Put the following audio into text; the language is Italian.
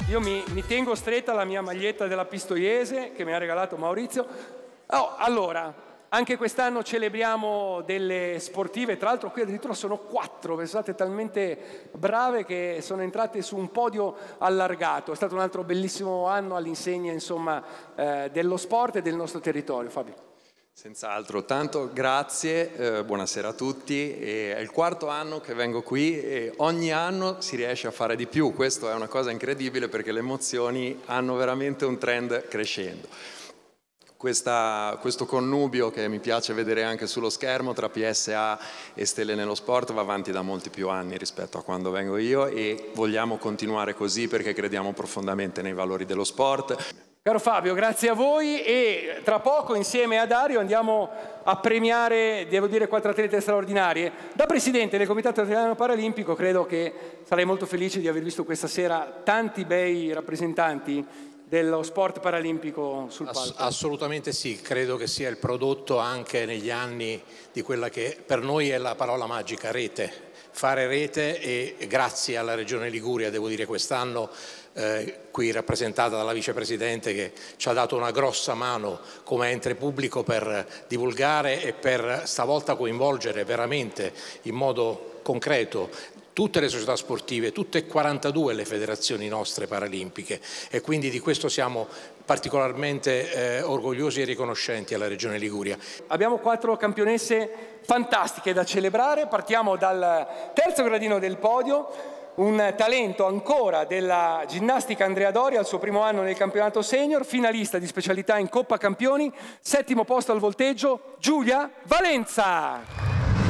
Io mi tengo stretta alla mia maglietta della Pistoiese che mi ha regalato Maurizio. Oh, allora, anche quest'anno celebriamo delle sportive, tra l'altro qui addirittura sono 4, pensate, talmente brave che sono entrate su un podio allargato. È stato un altro bellissimo anno all'insegna, insomma, dello sport e del nostro territorio. Fabio. Senz'altro, tanto grazie, buonasera a tutti. È il 4º anno che vengo qui e ogni anno si riesce a fare di più. Questo è una cosa incredibile perché le emozioni hanno veramente un trend crescendo. Questo connubio che mi piace vedere anche sullo schermo tra PSA e Stelle nello Sport va avanti da molti più anni rispetto a quando vengo io e vogliamo continuare così perché crediamo profondamente nei valori dello sport. Caro Fabio, grazie a voi e tra poco insieme a Dario andiamo a premiare, devo dire, 4 atlete straordinarie. Da Presidente del Comitato Italiano Paralimpico credo che sarei molto felice di aver visto questa sera tanti bei rappresentanti dello sport paralimpico sul palco. Assolutamente sì, credo che sia il prodotto anche negli anni di quella che per noi è la parola magica, rete. Fare rete e grazie alla Regione Liguria, devo dire quest'anno, qui rappresentata dalla vicepresidente che ci ha dato una grossa mano come ente pubblico per divulgare e per stavolta coinvolgere veramente in modo concreto tutte le società sportive, tutte e 42 le federazioni nostre paralimpiche e quindi di questo siamo particolarmente orgogliosi e riconoscenti alla Regione Liguria. Abbiamo 4 campionesse fantastiche da celebrare, partiamo dal terzo gradino del podio, un talento ancora della ginnastica Andrea Doria al suo primo anno nel campionato senior, finalista di specialità in Coppa Campioni, 7° posto al volteggio, Giulia Valenza.